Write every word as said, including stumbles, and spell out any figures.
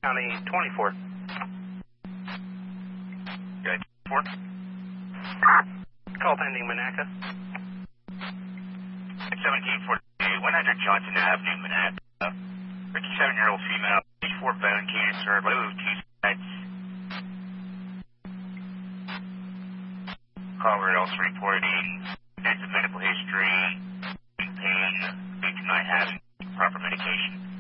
County twenty-four. Good. Four. Call pending Monaca. seventeen forty-two, one hundred Johnson Avenue, Monaca. fifty-seven-year-old female, stage four bone cancer, low two sides. Caller also reporting extensive medical history, pain, due to not having proper medication.